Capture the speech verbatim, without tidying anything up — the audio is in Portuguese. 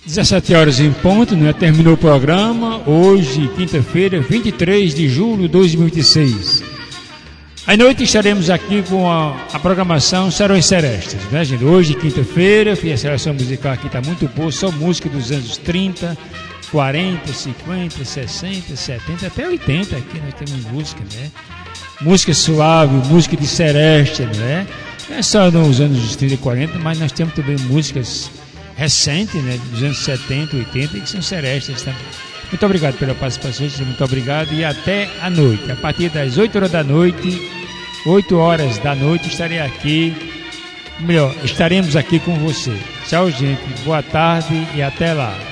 dezessete horas em ponto, né? Terminou o programa, hoje, quinta-feira, vinte e três de julho de dois mil e vinte e seis. À noite estaremos aqui com a, a programação Serões Serestas, né, gente? Hoje, quinta-feira, a seleção musical aqui está muito boa, só música dos anos trinta, quarenta, cinquenta, sessenta, setenta, até oitenta aqui nós temos música, né? Música suave, música de seresta, né? Não é só nos anos trinta e quarenta, mas nós temos também músicas recentes, né? Dos anos setenta, oitenta, que são serestas também. Muito obrigado pela participação, muito obrigado e até a noite. A partir das oito horas da noite, oito horas da noite, estarei aqui, melhor, estaremos aqui com você. Tchau, gente, boa tarde e até lá.